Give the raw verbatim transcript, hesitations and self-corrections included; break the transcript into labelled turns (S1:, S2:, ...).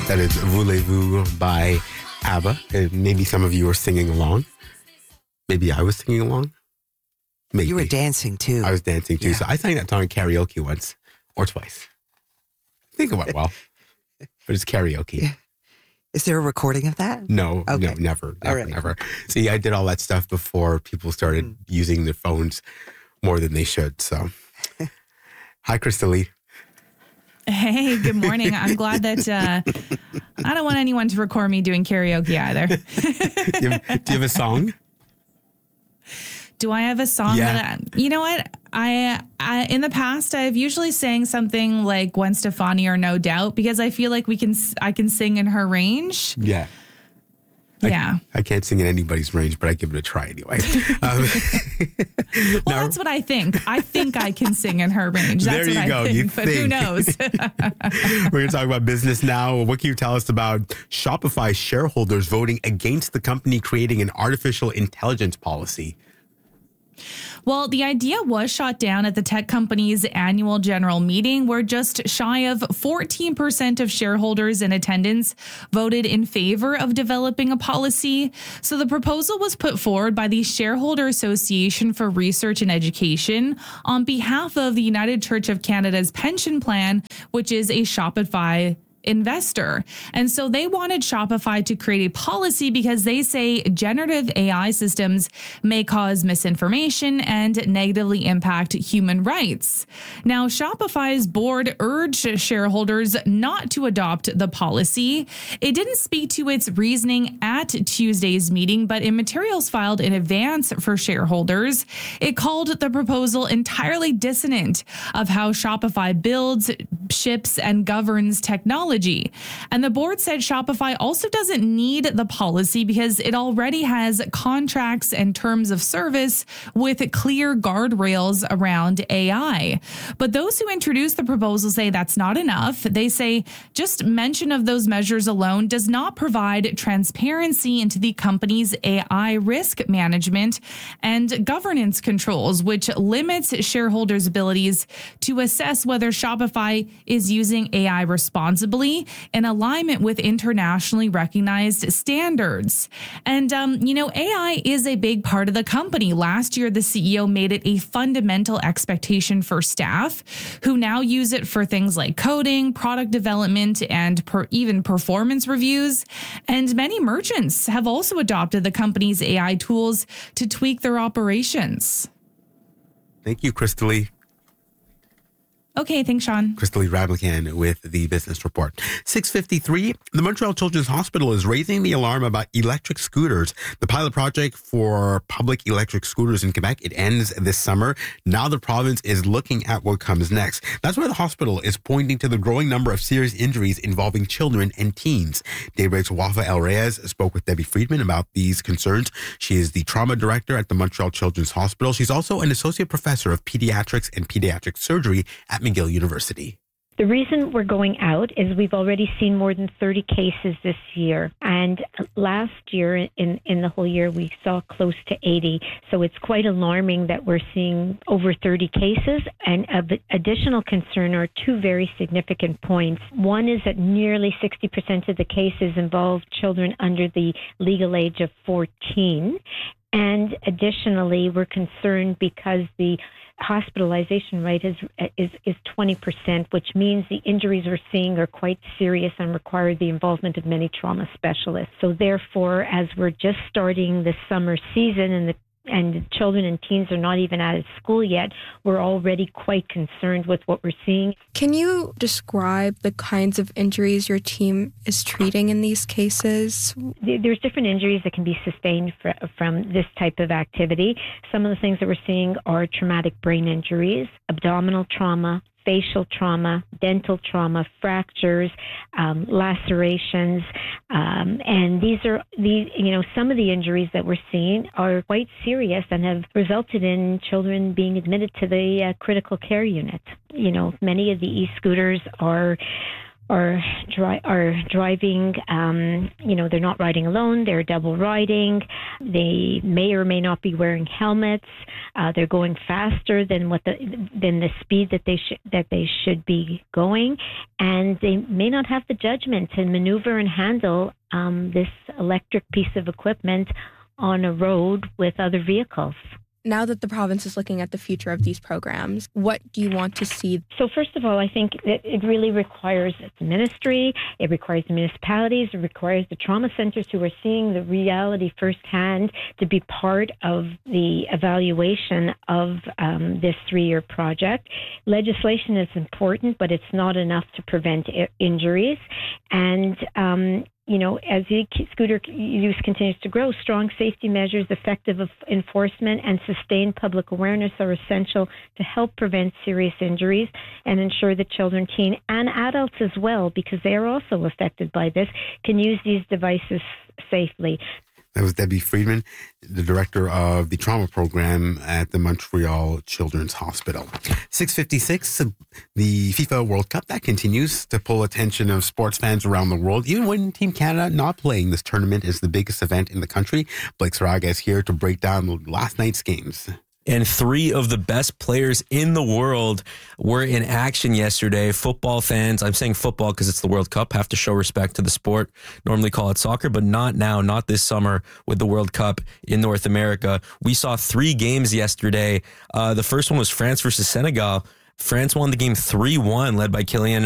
S1: That is Voulez-Vous by ABBA. And maybe some of you are singing along. Maybe I was singing along. Maybe.
S2: You were dancing too.
S1: I was dancing too.
S2: Yeah.
S1: So I sang that song in karaoke once or twice. I think it went well. But it's karaoke.
S2: Yeah. Is there a recording of that?
S1: No,
S2: Okay.
S1: no, never,
S2: All
S1: never,
S2: right.
S1: never. See, I did all that stuff before people started
S2: Mm.
S1: using their phones more than they should. So, hi, Krista Lee.
S3: Hey, good morning. I'm glad that uh, I don't want anyone to record me doing karaoke either.
S1: do, you have, do you have a song?
S3: Do I have a song
S1: Yeah.
S3: that I, you know what? I, I in the past I've usually sang something like Gwen Stefani or No Doubt because I feel like we can I can sing in her range.
S1: Yeah.
S3: Yeah.
S1: I, I can't sing in anybody's range, but I give it a try anyway. Um,
S3: Well, that's what I think. I think I can sing in her range. That's
S1: There you
S3: what
S1: go.
S3: I think,
S1: You
S3: but who
S1: think.
S3: knows?
S1: We're going to talk about business now. What can you tell us about Shopify shareholders voting against the company creating an artificial intelligence policy?
S3: Well, the idea was shot down at the tech company's annual general meeting, where just shy of fourteen percent of shareholders in attendance voted in favor of developing a policy. So the proposal was put forward by the Shareholder Association for Research and Education on behalf of the United Church of Canada's pension plan, which is a Shopify investor. And so they wanted Shopify to create a policy because they say generative A I systems may cause misinformation and negatively impact human rights. Now, Shopify's board urged shareholders not to adopt the policy. It didn't speak to its reasoning at Tuesday's meeting, but in materials filed in advance for shareholders, it called the proposal entirely dissonant of how Shopify builds, ships, and governs technology. And the board said Shopify also doesn't need the policy because it already has contracts and terms of service with clear guardrails around A I. But those who introduced the proposal say that's not enough. They say just mention of those measures alone does not provide transparency into the company's A I risk management and governance controls, which limits shareholders' abilities to assess whether Shopify is using A I responsibly in alignment with internationally recognized standards. And, um, you know, A I is a big part of the company. Last year, the C E O made it a fundamental expectation for staff who now use it for things like coding, product development, and per- even performance reviews. And many merchants have also adopted the company's A I tools to tweak their operations.
S1: Thank you, Krista Lee.
S3: Okay, thanks, Sean.
S1: Krista Lee Radlican with the Business Report. six fifty-three, the Montreal Children's Hospital is raising the alarm about electric scooters. The pilot project for public electric scooters in Quebec, it ends this summer. Now the province is looking at what comes next. That's why the hospital is pointing to the growing number of serious injuries involving children and teens. Daybreak's Wafa El Reyes spoke with Debbie Friedman about these concerns. She is the trauma director at the Montreal Children's Hospital. She's also an associate professor of pediatrics and pediatric surgery at McGill University.
S4: The reason we're going out is we've already seen more than thirty cases this year. And last year, in, in the whole year, we saw close to eighty. So it's quite alarming that we're seeing over thirty cases. And of additional concern are two very significant points. One is that nearly sixty percent of the cases involve children under the legal age of fourteen. And additionally, we're concerned because the hospitalization rate is is is twenty percent, which means the injuries we're seeing are quite serious and require the involvement of many trauma specialists. So therefore, as we're just starting the summer season and the and children and teens are not even out of school yet, we're already quite concerned with what we're seeing.
S5: Can you describe the kinds of injuries your team is treating in these cases?
S4: There's different injuries that can be sustained fr- from this type of activity. Some of the things that we're seeing are traumatic brain injuries, abdominal trauma, facial trauma, dental trauma, fractures, um, lacerations, um, and these are these. You know, some of the injuries that we're seeing are quite serious and have resulted in children being admitted to the uh, critical care unit. You know, many of the e-scooters are are dri- are driving. Um, you know, they're not riding alone. They're double riding. They may or may not be wearing helmets. Uh, they're going faster than what the than the speed that they should that they should be going, and they may not have the judgment to maneuver and handle um, this electric piece of equipment on a road with other vehicles.
S5: Now that the province is looking at the future of these programs, what do you want to see?
S4: So first of all, I think that it really requires the ministry, it requires the municipalities, it requires the trauma centers who are seeing the reality firsthand to be part of the evaluation of um, this three-year project. Legislation is important, but it's not enough to prevent I- injuries. And um, You know, as e-scooter use continues to grow, strong safety measures, effective enforcement, and sustained public awareness are essential to help prevent serious injuries and ensure that children, teen, and adults as well, because they are also affected by this, can use these devices safely.
S1: That was Debbie Friedman, the director of the trauma program at the Montreal Children's Hospital. six fifty-six, the FIFA World Cup, that continues to pull attention of sports fans around the world. Even when Team Canada not playing, this tournament is the biggest event in the country. Blake Saraga is here to break down last night's games.
S6: And three of the best players in the world were in action yesterday. Football fans, I'm saying football because it's the World Cup, have to show respect to the sport. Normally call it soccer, but not now, not this summer with the World Cup in North America. We saw three games yesterday. Uh, the first one was France versus Senegal. France won the game three one, led by Kylian